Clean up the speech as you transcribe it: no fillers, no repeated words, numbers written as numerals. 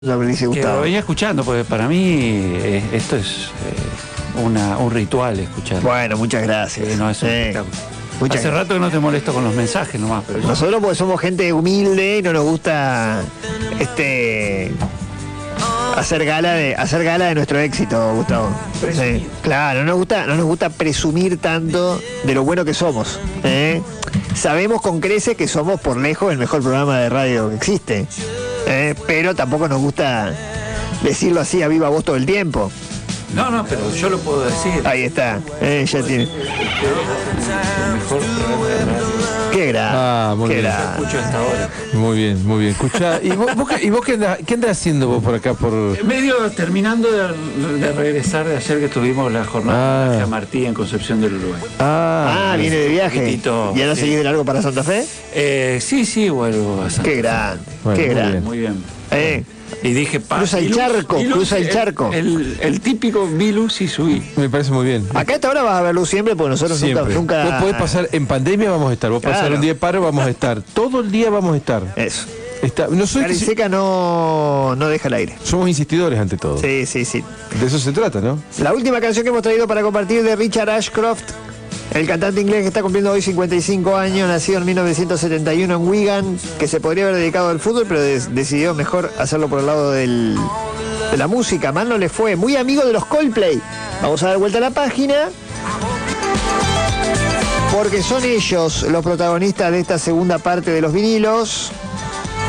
Lo que dice Que Gustavo. lo venía escuchando, porque para mí esto es un ritual escuchar. Bueno, muchas gracias. No, es un espectáculo. Muchas Hace gracias. rato que no te molesto con los mensajes nomás, pero Nosotros porque somos gente humilde y no nos gusta hacer gala de nuestro éxito, Gustavo. Sí. Claro, no nos gusta presumir tanto de lo bueno que somos. Sabemos con creces que somos por lejos el mejor programa de radio que existe. Pero tampoco nos gusta decirlo así a viva voz todo el tiempo. no, pero yo lo puedo decir. Ahí está, ya tiene. El mejor programa de radio. Qué grande. Muy qué bien. grande. Escucho hasta ahora. Muy bien. Escuchá, ¿y vos qué andás haciendo vos por acá? Medio terminando de regresar de ayer que tuvimos la jornada de San Martín en Concepción del Uruguay. Viene de viaje. poquitito, ¿Y ahora sí. seguís de largo para Santa Fe? Sí, vuelvo a San Qué grande, Bueno, qué muy grande. bien. Muy bien. Y dije, Cruza el charco, cruza el charco. El típico Vilus y subí. Me parece muy bien. Acá a esta hora vas a ver luz siempre, porque nosotros Siempre. nunca. Vos podés pasar en pandemia, vamos a estar. Vos pasar Claro. un día de paro, vamos a estar. Todo el día vamos a estar. Eso. No soy Cari Seca no deja el aire. Somos insistidores ante todo. Sí. De eso se trata, ¿no? La última canción que hemos traído para compartir de Richard Ashcroft, el cantante inglés que está cumpliendo hoy 55 años, nacido en 1971 en Wigan, que se podría haber dedicado al fútbol, pero decidió mejor hacerlo por el lado de la música. Mal no le fue. Muy amigo de los Coldplay. Vamos a dar vuelta a la página, porque son ellos los protagonistas de esta segunda parte de los vinilos.